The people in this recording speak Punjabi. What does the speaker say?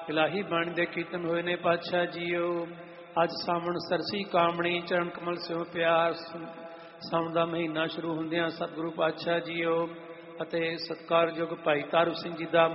ਇਲਾਹੀ ਬਾਣੀ ਦੇ ਕੀਰਤਨ ਹੋਏ ਨੇ ਪਾਤਸ਼ਾਹ ਜੀਓ। ਅੱਜ ਸਾਵਣ ਸਰਸੀ ਕਾਮਣੀ ਚਰਨ ਕਮਲ ਸਿਉ ਪਿਆਰ। ਸਾਵਣ ਦਾ ਮਹੀਨਾ ਸ਼ੁਰੂ ਹੁੰਦਿਆਂ ਸਤਿਗੁਰੂ ਪਾਤਸ਼ਾਹ ਜੀਓ ਅਤੇ ਸਤਿਕਾਰਯੋਗ ਭਾਈ ਤਾਰੂ ਸਿੰਘ ਜੀ ਦਾ